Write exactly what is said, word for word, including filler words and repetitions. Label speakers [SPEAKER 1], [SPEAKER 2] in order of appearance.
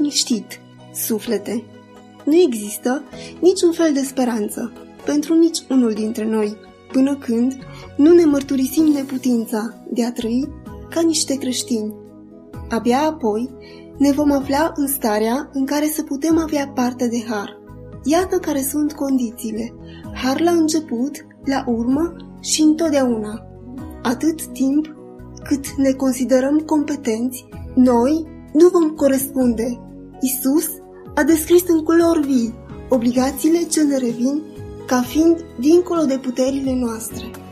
[SPEAKER 1] liniștit, suflete. Nu există niciun fel de speranță pentru nici unul dintre noi, până când nu ne mărturisim neputința de a trăi ca niște creștini. Abia apoi ne vom afla în starea în care să putem avea parte de har. Iată care sunt condițiile. Har la început, la urmă și întotdeauna. Atât timp cât ne considerăm competenți, noi nu vom corespunde. Iisus a descris în culori vii obligațiile ce ne revin ca fiind dincolo de puterile noastre.